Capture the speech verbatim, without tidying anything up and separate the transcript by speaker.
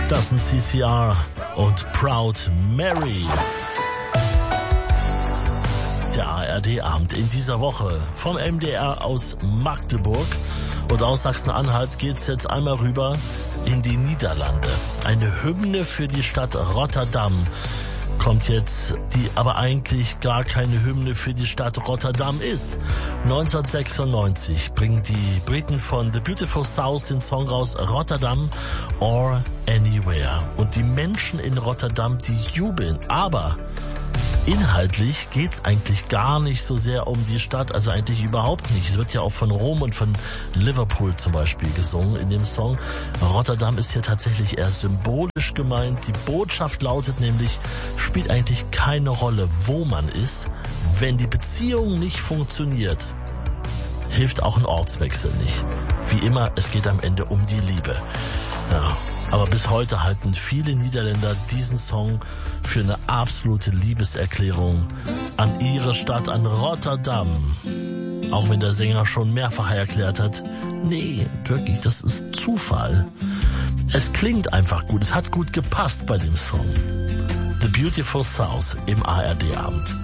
Speaker 1: Das sind C C R und Proud Mary. Der A R D-Abend in dieser Woche vom M D R aus Magdeburg. Und aus Sachsen-Anhalt geht's jetzt einmal rüber in die Niederlande. Eine Hymne für die Stadt Rotterdam kommt jetzt, die aber eigentlich gar keine Hymne für die Stadt Rotterdam ist. neunzehnhundertsechsundneunzig bringen die Briten von The Beautiful South den Song raus, Rotterdam or Anywhere. Und die Menschen in Rotterdam, die jubeln. Aber inhaltlich geht's eigentlich gar nicht so sehr um die Stadt, also eigentlich überhaupt nicht. Es wird ja auch von Rom und von Liverpool zum Beispiel gesungen in dem Song. Rotterdam ist hier tatsächlich eher symbolisch gemeint. Die Botschaft lautet nämlich, spielt eigentlich keine Rolle, wo man ist. Wenn die Beziehung nicht funktioniert, hilft auch ein Ortswechsel nicht. Wie immer, es geht am Ende um die Liebe. Ja. Aber bis heute halten viele Niederländer diesen Song für eine absolute Liebeserklärung an ihre Stadt, an Rotterdam. Auch wenn der Sänger schon mehrfach erklärt hat, nee, wirklich, das ist Zufall. Es klingt einfach gut, es hat gut gepasst bei dem Song. The Beautiful South im A R D-Abend.